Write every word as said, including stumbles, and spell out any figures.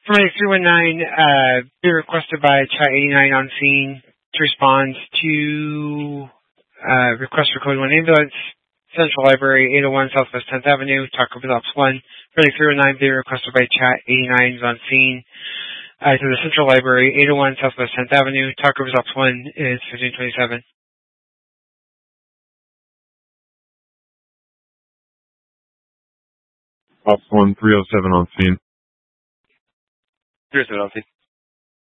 Permit three one nine, uh, be requested by Chat eighty-nine on scene to respond to, uh, request for Code one ambulance, Central Library, eight oh one Southwest tenth Avenue, Taco Bell Ops one. Permit three one nine, be requested by Chat eighty-nine on scene, uh, to the Central Library, eight oh one Southwest tenth Avenue, Taco Bell Ops one is fifteen twenty-seven. Ops one, three oh seven on scene. three oh seven on scene.